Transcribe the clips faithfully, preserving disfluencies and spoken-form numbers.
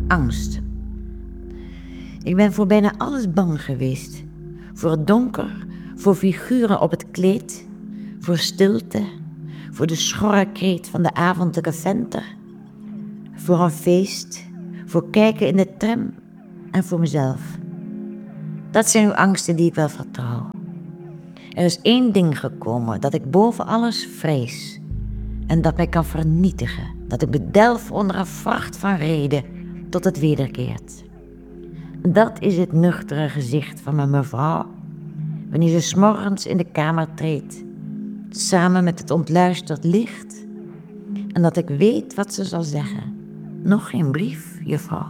angst. Ik ben voor bijna alles bang geweest. Voor het donker, voor figuren op het kleed, voor stilte, voor de schorre kreet van de avondelijke venter, voor een feest, voor kijken in de tram en voor mezelf. Dat zijn uw angsten die ik wel vertrouw. Er is één ding gekomen dat ik boven alles vrees en dat mij kan vernietigen, dat ik bedelf onder een vracht van reden tot het wederkeert. Dat is het nuchtere gezicht van mijn mevrouw wanneer ze 's morgens in de kamer treedt, samen met het ontluisterd licht, en dat ik weet wat ze zal zeggen. Nog geen brief, juffrouw.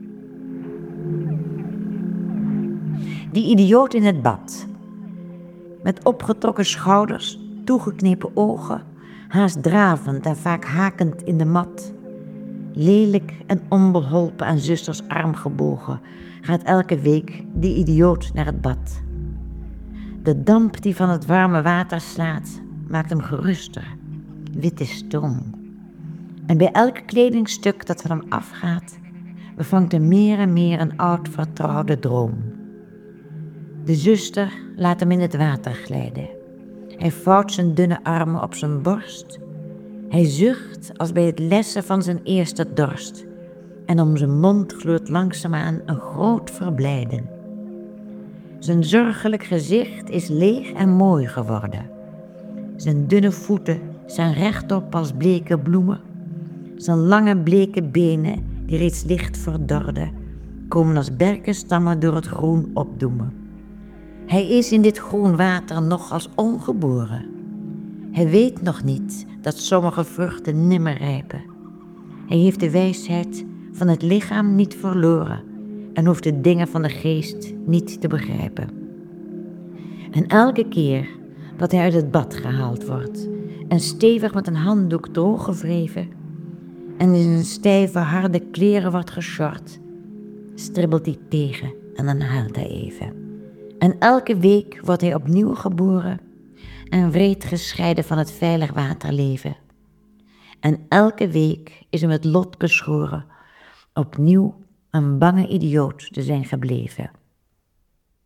Die idioot in het bad, met opgetrokken schouders, toegeknepen ogen, haast dravend en vaak hakend in de mat, lelijk en onbeholpen aan zusters arm gebogen, gaat elke week die idioot naar het bad. De damp die van het warme water slaat, maakt hem geruster, witte stoom. En bij elk kledingstuk dat van hem afgaat, bevangt hem meer en meer een oud vertrouwde droom. De zuster laat hem in het water glijden. Hij vouwt zijn dunne armen op zijn borst. Hij zucht als bij het lessen van zijn eerste dorst. En om zijn mond gloeit langzaamaan een groot verblijden. Zijn zorgelijk gezicht is leeg en mooi geworden. Zijn dunne voeten zijn rechtop als bleke bloemen. Zijn lange bleke benen, die reeds licht verdorden, komen als berkenstammen door het groen opdoemen. Hij is in dit groen water nog als ongeboren. Hij weet nog niet dat sommige vruchten nimmer rijpen. Hij heeft de wijsheid van het lichaam niet verloren en hoeft de dingen van de geest niet te begrijpen. En elke keer dat hij uit het bad gehaald wordt en stevig met een handdoek drooggewreven en in zijn stijve harde kleren wordt geschort, stribbelt hij tegen en dan huilt hij even. En elke week wordt hij opnieuw geboren en wreed gescheiden van het veilig waterleven. En elke week is hem het lot beschoren opnieuw een bange idioot te zijn gebleven.